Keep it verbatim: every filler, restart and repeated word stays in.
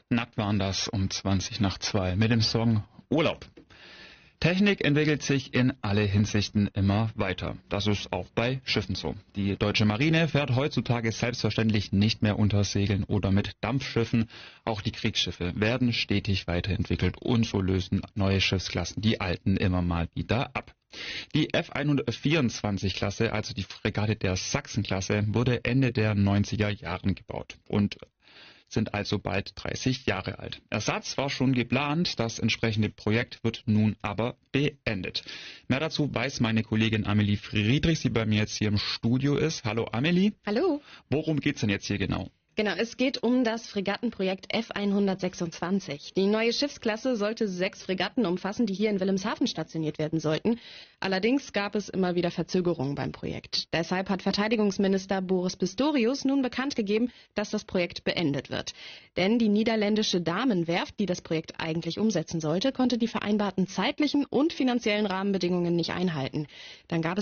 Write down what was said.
Nackt waren das um zwanzig nach zwei mit dem Song Urlaub. Technik entwickelt sich in alle Hinsichten immer weiter. Das ist auch bei Schiffen so. Die deutsche Marine fährt heutzutage selbstverständlich nicht mehr unter Segeln oder mit Dampfschiffen. Auch die Kriegsschiffe werden stetig weiterentwickelt und so lösen neue Schiffsklassen die alten immer mal wieder ab. Die F hundertvierundzwanzig Klasse, also die Fregatte der Sachsen-Klasse, wurde Ende der neunziger Jahren gebaut und sind also bald dreißig Jahre alt. Ersatz war schon geplant, das entsprechende Projekt wird nun aber beendet. Mehr dazu weiß meine Kollegin Amelie Friedrich, die bei mir jetzt hier im Studio ist. Hallo Amelie. Hallo. Worum geht's denn jetzt hier genau? Genau, es geht um das Fregattenprojekt F hundertsechsundzwanzig. Die neue Schiffsklasse sollte sechs Fregatten umfassen, die hier in Wilhelmshaven stationiert werden sollten. Allerdings gab es immer wieder Verzögerungen beim Projekt. Deshalb hat Verteidigungsminister Boris Pistorius nun bekannt gegeben, dass das Projekt beendet wird. Denn die niederländische Damenwerft, die das Projekt eigentlich umsetzen sollte, konnte die vereinbarten zeitlichen und finanziellen Rahmenbedingungen nicht einhalten. Dann gab